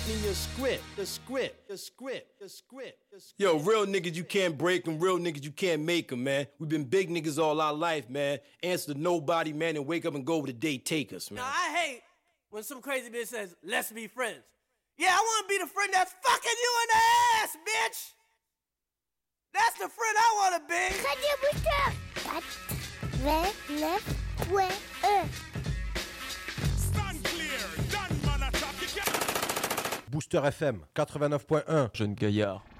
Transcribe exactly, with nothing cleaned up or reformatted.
written in your script. The script, the script, the script, the script. Yo, real niggas you can't break them, real niggas you can't make them, man. We've been big niggas all our life, man. Answer to nobody, man, and wake up and go where the day take us, man. Now, I hate when some crazy bitch says, let's be friends. Yeah, I want to be the friend that's fucking you in the ass, bitch! That's the friend I want to be! Radio Booster quatre-vingt-neuf point un. Stand clear, done man attack. Booster F M quatre-vingt-neuf point un. Jeune Gaillard.